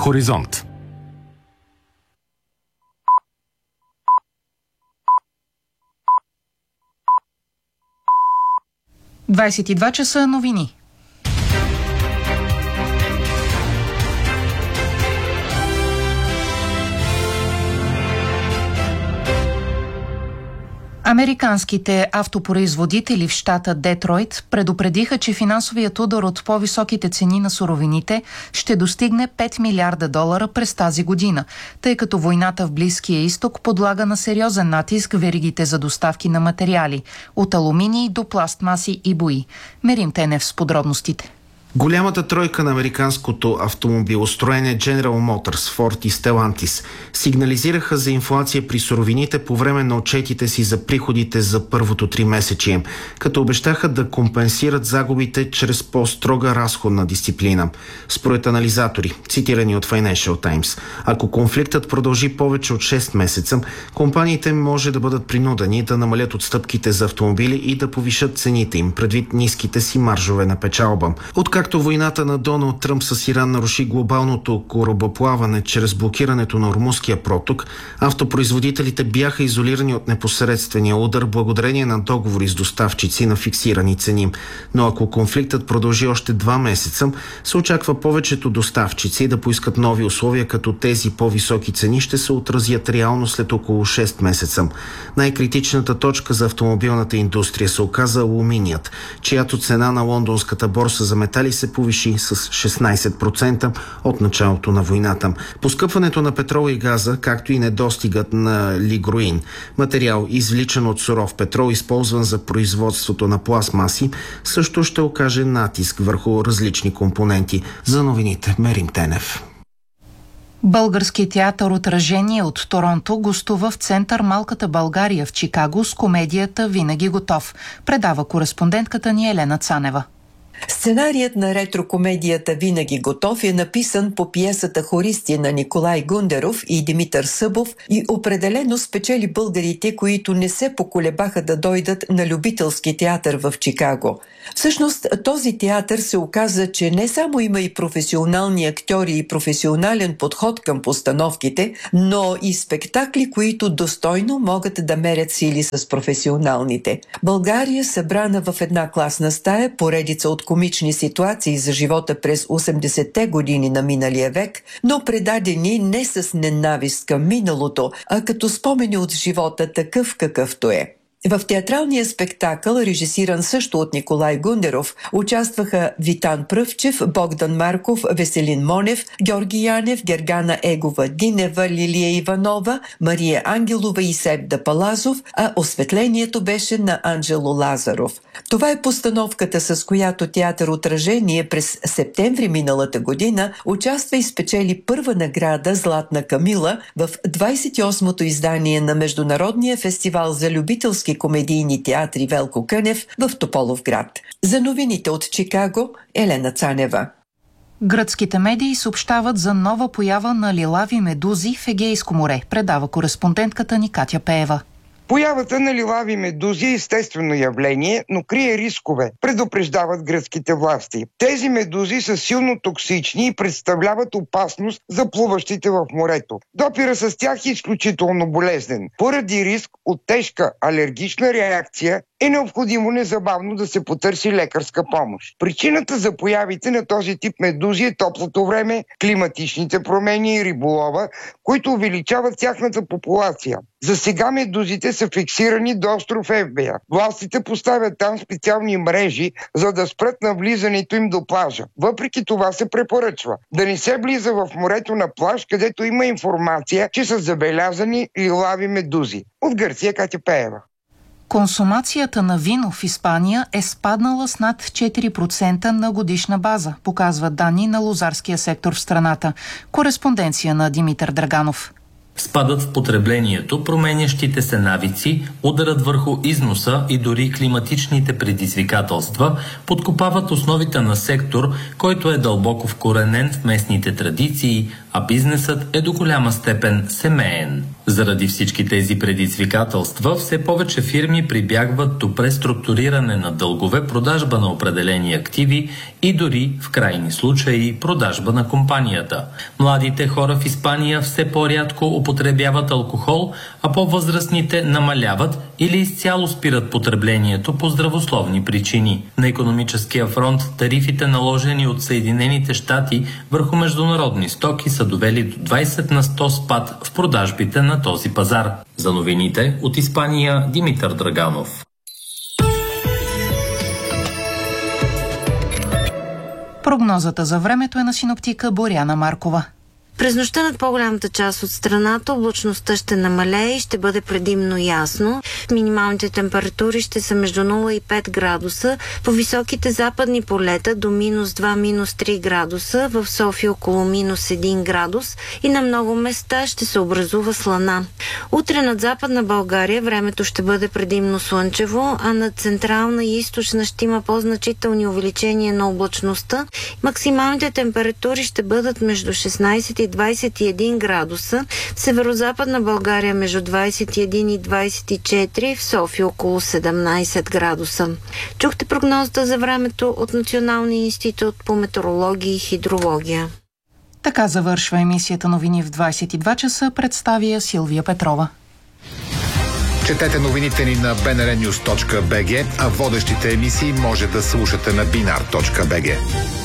Хоризонт. Двадесет и два часа новини. Американските автопроизводители в щата Детройт предупредиха, че финансовият удар от по-високите цени на суровините ще достигне $5 милиарда през тази година, тъй като войната в Близкия изток подлага на сериозен натиск веригите за доставки на материали – от алуминий до пластмаси и бои. Мерим Тенев с подробностите. Голямата тройка на американското автомобилостроене General Motors, Ford и Stellantis сигнализираха за инфлация при суровините по време на отчетите си за приходите за първото 3-месечие, като обещаха да компенсират загубите чрез по-строга разходна дисциплина. Според анализатори, цитирани от Financial Times, ако конфликтът продължи повече от 6 месеца, компаниите може да бъдат принудени да намалят отстъпките за автомобили и да повишат цените им, предвид ниските си маржове на печалба. Както войната на Доналд Тръмп с Иран наруши глобалното корабоплаване чрез блокирането на Ормузския проток, автопроизводителите бяха изолирани от непосредствения удар благодарение на договори с доставчици на фиксирани цени. Но ако конфликтът продължи още 2 месеца, се очаква повечето доставчици да поискат нови условия, като тези по-високи цени ще се отразят реално след около 6 месеца. Най-критичната точка за автомобилната индустрия се оказа алуминият, чиято цена на лондонската борса за метали се повиши с 16% от началото на войната. Поскъпването на петрола и газа, както и недостигът на лигроин, материал извличан от суров петрол, използван за производството на пластмаси, също ще окаже натиск върху различни компоненти. За новините Мерим Тенев. Български театър Отражение от Торонто гостува в център Малката България в Чикаго с комедията Винаги готов. Предава кореспондентката ни Елена Цанева. Сценарият на ретрокомедията «Винаги готов» е написан по пиесата «Хористи» на Николай Гундеров и Димитър Събов и определено спечели българите, които не се поколебаха да дойдат на любителски театър в Чикаго. Всъщност, този театър се оказа, че не само има и професионални актьори и професионален подход към постановките, но и спектакли, които достойно могат да мерят сили с професионалните. България, събрана в една класна стая, поредица от комични ситуации за живота през 80-те години на миналия век, но предадени не с ненавист към миналото, а като спомени от живота такъв какъвто е. В театралния спектакъл, режисиран също от Николай Гундеров, участваха Витан Пръвчев, Богдан Марков, Веселин Монев, Георги Янев, Гергана Егова Динева, Лилия Иванова, Мария Ангелова и Себда Палазов, а осветлението беше на Анджело Лазаров. Това е постановката, с която театър Отражение през септември миналата година участва и спечели първа награда Златна Камила в 28-то издание на Международния фестивал за любителски комедийни театри Велко Кънев в Тополовград. За новините от Чикаго, Елена Цанева. Гръцките медии съобщават за нова поява на лилави медузи в Егейско море, предава кореспондентката ни Катя Пеева. Появата на лилави медузи е естествено явление, но крие рискове, предупреждават гръцките власти. Тези медузи са силно токсични и представляват опасност за плуващите в морето. Допира с тях е изключително болезнен. Поради риск от тежка алергична реакция е необходимо незабавно да се потърси лекарска помощ. Причината за появите на този тип медузи е топлото време, климатичните промени и риболова, които увеличават тяхната популация. За сега медузите са фиксирани до остров Евбея. Властите поставят там специални мрежи, за да спрат навлизането им до плажа. Въпреки това се препоръчва да не се влиза в морето на плаж, където има информация, че са забелязани лилави медузи. От Гърция, Катя Пеева. Консумацията на вино в Испания е спаднала с над 4% на годишна база, показват данни на лозарския сектор в страната. Кореспонденция на Димитър Драганов. Спадът в потреблението, променящите се навици, ударът върху износа и дори климатичните предизвикателства подкопават основите на сектор, който е дълбоко вкоренен в местните традиции, а бизнесът е до голяма степен семеен. Заради всички тези предизвикателства, все повече фирми прибягват до преструктуриране на дългове, продажба на определени активи и дори, в крайни случаи, продажба на компанията. Младите хора в Испания все по-рядко употребяват алкохол, а по-възрастните намаляват или изцяло спират потреблението по здравословни причини. На икономическия фронт тарифите, наложени от Съединените щати върху международни стоки, са довели до 20 на 100 спад в продажбите на този пазар. За новините от Испания, Димитър Драганов. Прогнозата за времето е на синоптика Боряна Маркова. През нощта над по-голямата част от страната облачността ще намалее и ще бъде предимно ясно. Минималните температури ще са между 0 и 5 градуса. По високите западни полета до -2, -3 градуса, в София около -1 градус и на много места ще се образува слана. Утре над Западна България времето ще бъде предимно слънчево, а над Централна и Източна ще има по-значителни увеличения на облачността. Максималните температури ще бъдат между 16 и 21 градуса, в Северозападна България между 21 и 24, в София около 17 градуса. Чухте прогнозата за времето от Националния институт по метеорология и хидрология. Така завършва емисията новини в 22 часа, представя Силвия Петрова. Четете новините ни на bnrnews.bg, а водещите емисии може да слушате на binar.bg.